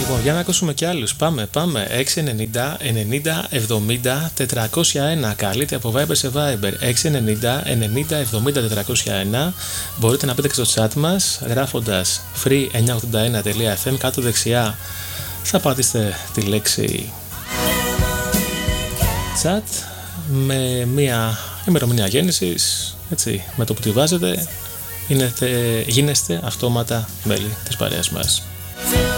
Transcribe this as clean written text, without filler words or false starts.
Λοιπόν, για να ακούσουμε κι άλλους. Πάμε. 690 90 70 401. Καλείτε από Viber σε Viber. 690 90 70 401. Μπορείτε να πείτε και στο chat μας γράφοντας free981.fm. Κάτω δεξιά θα πατήσετε τη λέξη chat με μια ημερομηνία γέννησης. Έτσι, με το που τη βάζετε γίνεστε αυτόματα μέλη της παρέας μας.